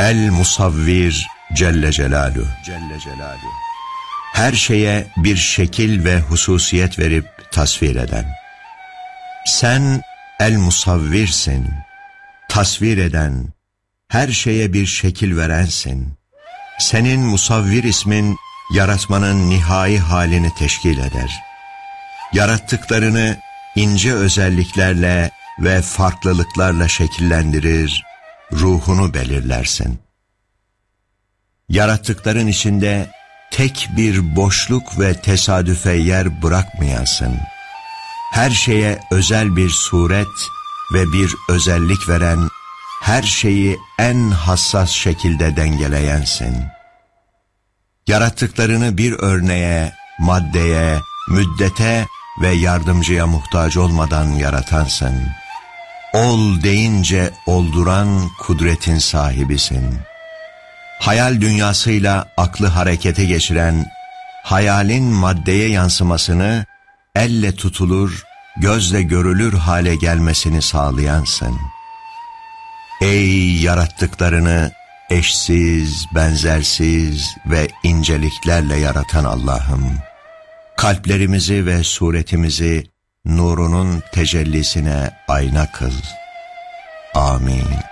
El-Musavvir Celle Celaluhu. Her şeye bir şekil ve hususiyet verip tasvir eden. Sen El-Musavvirsin, tasvir eden, her şeye bir şekil verensin. Senin Musavvir ismin, yaratmanın nihai halini teşkil eder. Yarattıklarını ince özelliklerle ve farklılıklarla şekillendirir, ruhunu belirlersin. Yarattıkların içinde tek bir boşluk ve tesadüfe yer bırakmayasın. Her şeye özel bir suret ve bir özellik veren, her şeyi en hassas şekilde dengeleyensin. Yarattıklarını bir örneğe, maddeye, müddete ve yardımcıya muhtaç olmadan yaratansın. Ol deyince olduran kudretin sahibisin. Hayal dünyasıyla aklı harekete geçiren, hayalin maddeye yansımasını elle tutulur, gözle görülür hale gelmesini sağlayansın. Ey yarattıklarını eşsiz, benzersiz ve inceliklerle yaratan Allah'ım! Kalplerimizi ve suretimizi nurunun tecellisine ayna kıl. Amin.